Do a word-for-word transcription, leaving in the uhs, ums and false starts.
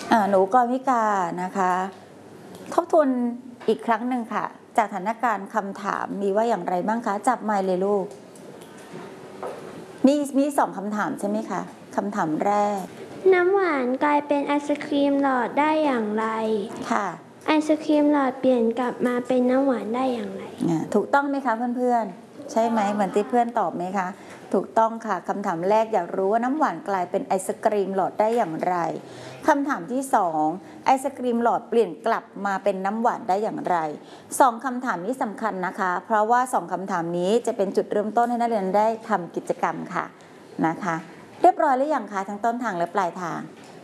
หนูกรวิกานะคะทบทวนอีกครั้งหนึ่งค่ะจากสถานการณ์คำถามมีว่าอย่างไรบ้างคะจับไมค์เลยลูกมีมีสองคำถามใช่ไหมคะคำถามแรกน้ำหวานกลายเป็นไอศครีมหลอดได้อย่างไรค่ะไอศครีมหลอดเปลี่ยนกลับมาเป็นน้ำหวานได้อย่างไรถูกต้องไหมคะเพื่อนๆใช่ไหมเหมือนที่เพื่อนตอบไหมคะถูกต้องค่ะคำถามแรกอยากรู้ว่าน้ำหวานกลายเป็นไอศกรีมหลอดได้อย่างไรคำถามที่สองไอศกรีมหลอดเปลี่ยนกลับมาเป็นน้ำหวานได้อย่างไรสองคำถามนี้สำคัญนะคะเพราะว่าสองคำถามนี้จะเป็นจุดเริ่มต้นให้นักเรียนได้ทำกิจกรรมค่ะนะคะเรียบร้อยหรือยังคะทั้งต้นทางและปลายทาง